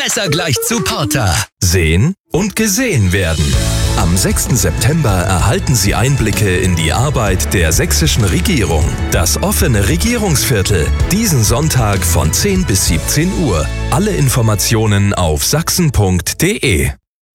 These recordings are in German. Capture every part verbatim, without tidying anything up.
besser gleich zu Porter. Sehen und gesehen werden. Am sechsten September erhalten Sie Einblicke in die Arbeit der sächsischen Regierung. Das offene Regierungsviertel. Diesen Sonntag von zehn bis siebzehn Uhr. Alle Informationen auf sachsen punkt de.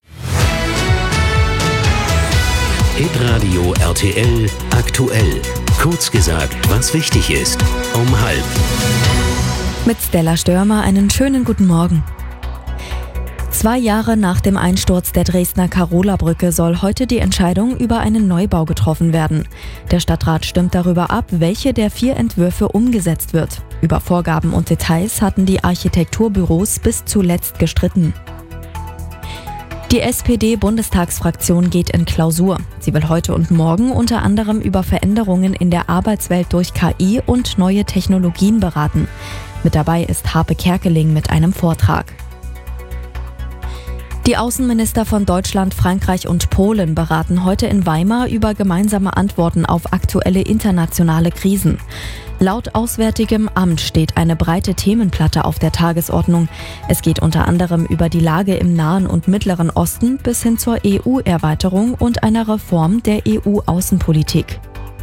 Hitradio R T L aktuell. Kurz gesagt, was wichtig ist. Um halb. Mit Stella Störmer einen schönen guten Morgen. Zwei Jahre nach dem Einsturz der Dresdner Karola-Brücke soll heute die Entscheidung über einen Neubau getroffen werden. Der Stadtrat stimmt darüber ab, welche der vier Entwürfe umgesetzt wird. Über Vorgaben und Details hatten die Architekturbüros bis zuletzt gestritten. Die S P D-Bundestagsfraktion geht in Klausur. Sie will heute und morgen unter anderem über Veränderungen in der Arbeitswelt durch K I und neue Technologien beraten. Mit dabei ist Harpe Kerkeling mit einem Vortrag. Die Außenminister von Deutschland, Frankreich und Polen beraten heute in Weimar über gemeinsame Antworten auf aktuelle internationale Krisen. Laut Auswärtigem Amt steht eine breite Themenplatte auf der Tagesordnung. Es geht unter anderem über die Lage im Nahen und Mittleren Osten bis hin zur E U-Erweiterung und einer Reform der E U-Außenpolitik.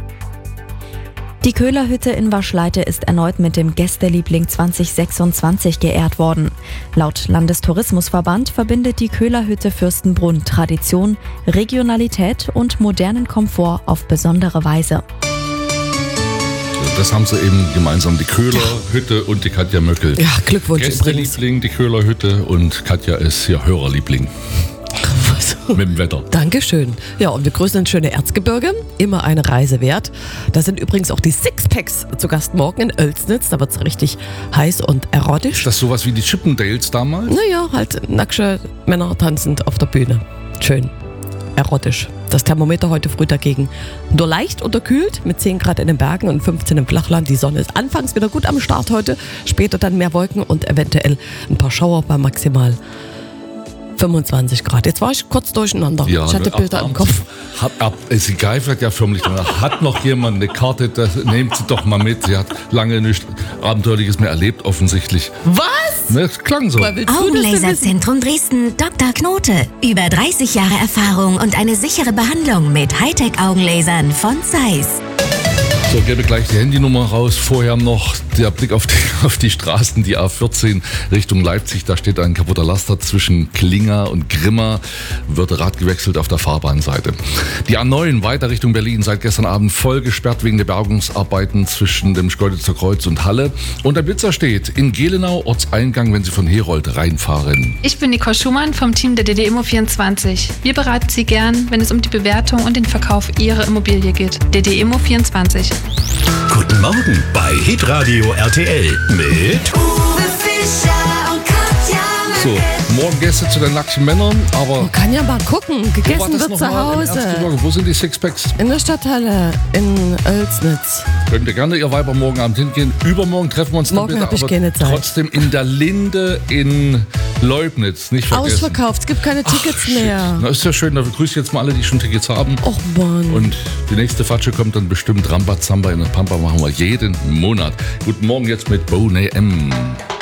Die Köhlerhütte in Waschleite ist erneut mit dem Gästeliebling zwanzig sechsundzwanzig geehrt worden. Laut Landestourismusverband verbindet die Köhlerhütte Fürstenbrunn Tradition, Regionalität und modernen Komfort auf besondere Weise. Das haben sie eben gemeinsam, die Köhlerhütte und die Katja Möckel. Ja, Glückwunsch Gästeliebling, die Köhlerhütte, und Katja ist hier Hörerliebling. Mit dem Wetter. Dankeschön. Ja, und wir grüßen ins schöne Erzgebirge. Immer eine Reise wert. Da sind übrigens auch die Sixpacks zu Gast morgen in Oelsnitz. Da wird es richtig heiß und erotisch. Ist das sowas wie die Chippendales damals? Naja, halt nackte Männer tanzend auf der Bühne. Schön. Erotisch. Das Thermometer heute früh dagegen nur leicht unterkühlt mit zehn Grad in den Bergen und fünfzehn im Flachland. Die Sonne ist anfangs wieder gut am Start heute. Später dann mehr Wolken und eventuell ein paar Schauer bei maximal fünfundzwanzig Grad. Jetzt war ich kurz durcheinander. Ja, ich hatte Bilder im Kopf. Hat, ab, sie geifert ja förmlich danach. Hat noch jemand eine Karte? Das, nehmt sie doch mal mit. Sie hat lange nichts Abenteuerliches mehr erlebt, offensichtlich. Was? Ne, das klang so. Augenlaserzentrum Dresden, Doktor Knote. Über dreißig Jahre Erfahrung und eine sichere Behandlung mit Hightech-Augenlasern von Zeiss. So, gebe gleich die Handynummer raus. Vorher noch der Blick auf die, auf die Straßen, die A vierzehn Richtung Leipzig. Da steht ein kaputter Laster zwischen Klinga und Grimma. Wird Rad gewechselt auf der Fahrbahnseite. Die A neun weiter Richtung Berlin. Seit gestern Abend voll gesperrt wegen der Bergungsarbeiten zwischen dem Schkeuditzer Kreuz und Halle. Und der Blitzer steht in Gelenau, Ortseingang, wenn Sie von Herold reinfahren. Ich bin Nicole Schumann vom Team der D D Immo vierundzwanzig. Wir beraten Sie gern, wenn es um die Bewertung und den Verkauf Ihrer Immobilie geht. D D Immo vierundzwanzig. Guten Morgen bei Hitradio R T L mit Uwe Fischer und Katja So, morgen Gäste zu den nackten Männern, aber Man kann ja mal gucken. wo war Gegessen das wird noch zu mal? In Hause. Erzgebirge. Wo sind die Sixpacks? In der Stadthalle in Oelsnitz. Könnt ihr gerne ihr Weiber morgen Abend hingehen. Übermorgen treffen wir uns dann Morgen bitte, hab ich aber keine Zeit. trotzdem in der Linde in Leubnitz. Nicht vergessen. Ausverkauft, es gibt keine Tickets Shit. mehr. Na, ist ja schön, da begrüße ich jetzt mal alle, die schon Tickets haben. Och Mann. Und die nächste Fatsche kommt dann bestimmt. Rambazamba in der Pampa machen wir jeden Monat. Guten Morgen jetzt mit Boney M.